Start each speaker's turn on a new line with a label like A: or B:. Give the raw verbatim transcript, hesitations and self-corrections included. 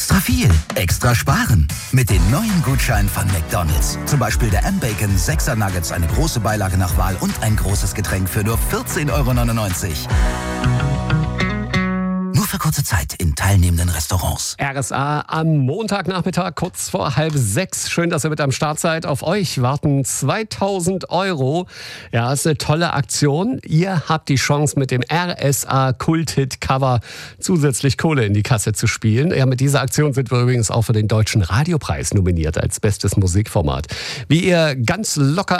A: Extra viel, extra sparen. Mit den neuen Gutscheinen von McDonald's. Zum Beispiel der M-Bacon sechser Nuggets, eine große Beilage nach Wahl und ein großes Getränk für nur vierzehn Euro neunundneunzig. Nur für kurze Zeit in teilnehmenden Restaurants.
B: R S A am Montagnachmittag, kurz vor halb sechs. Schön, dass ihr mit am Start seid. Auf euch warten zweitausend Euro. Ja, ist eine tolle Aktion. Ihr habt die Chance, mit dem R S A Kult-Hit-Cover zusätzlich Kohle in die Kasse zu spielen. Ja, mit dieser Aktion sind wir übrigens auch für den Deutschen Radiopreis nominiert als bestes Musikformat. Wie ihr ganz locker